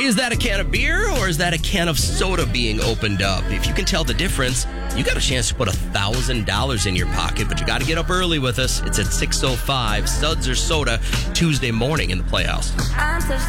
Is that a can of beer or is that a can of soda being opened up? If you can tell the difference, you got a chance to put $1,000 in your pocket, but you got to get up early with us. It's at 6:05, Suds or Soda, Tuesday morning in the Playhouse.